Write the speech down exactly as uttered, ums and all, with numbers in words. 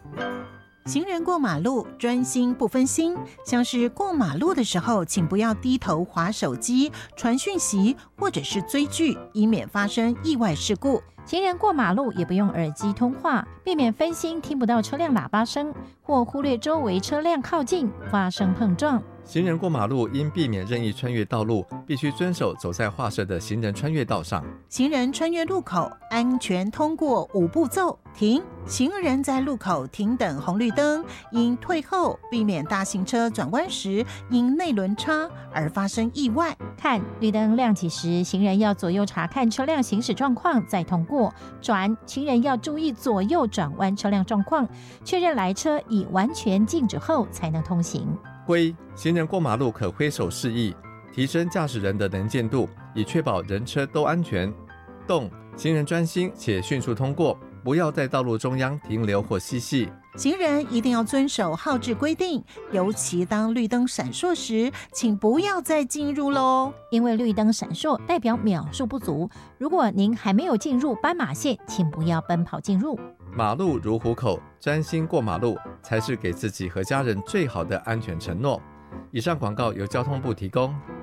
行人过马路专心不分心，像是过马路的时候，请不要低头滑手机、传讯息或者是追剧，以免发生意外事故。 行人过马路也不用耳机通话，避免分心听不到车辆喇叭声，或忽略周围车辆靠近发生碰撞。 行人过马路应避免任意穿越道路，必须遵守走在划设的行人穿越道上。 行人穿越路口，安全通过五步骤：停，行人在路口停等红绿灯，应退后，避免大型车转弯时因内轮差而发生意外。 看，绿灯亮起时，行人要左右查看车辆行驶状况再通过。转，行人要注意左右转弯车辆状况，确认来车已完全静止后才能通行。 挥，行人过马路可挥手示意，提升驾驶人的能见度，以确保人车都安全。动，行人专心且迅速通过，不要在道路中央停留或嬉戏。 行人一定要遵守号志规定，尤其当绿灯闪烁时，请不要再进入咯， 因为绿灯闪烁代表秒数不足，如果您还没有进入斑马线，请不要奔跑进入。 马路如虎口，专心过马路才是给自己和家人最好的安全承诺。以上广告由交通部提供。